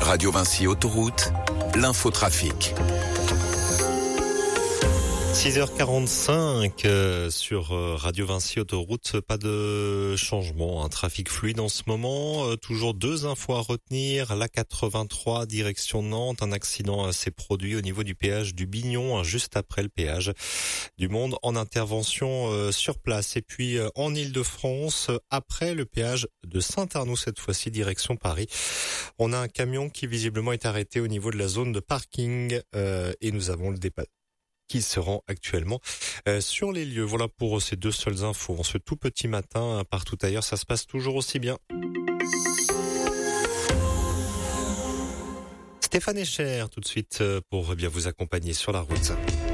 Radio Vinci Autoroute, l'infotrafic. 6h45 sur Radio Vinci Autoroute, pas de changement, un trafic fluide en ce moment, toujours deux infos à retenir, la 83 direction Nantes, un accident s'est produit au niveau du péage du Bignon, juste après le péage du Monde en intervention sur place. Et puis en Île-de-France, après le péage de Saint-Arnoux cette fois-ci, direction Paris, on a un camion qui visiblement est arrêté au niveau de la zone de parking et nous avons le départ qui se rend actuellement sur les lieux. Voilà pour ces deux seules infos. En ce tout petit matin, partout ailleurs, ça se passe toujours aussi bien. Stéphane Echer, tout de suite, pour bien vous accompagner sur la route.